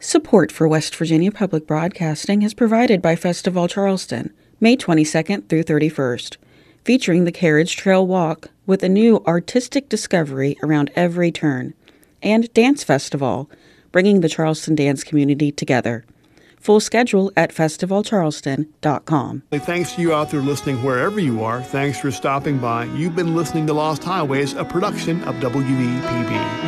Support for West Virginia Public Broadcasting is provided by Festival Charleston, May 22nd through 31st, featuring the Carriage Trail Walk with a new artistic discovery around every turn, and Dance Festival, bringing the Charleston dance community together. Full schedule at festivalcharleston.com. Thanks to you out there listening wherever you are. Thanks for stopping by. You've been listening to Lost Highways, a production of WVPB.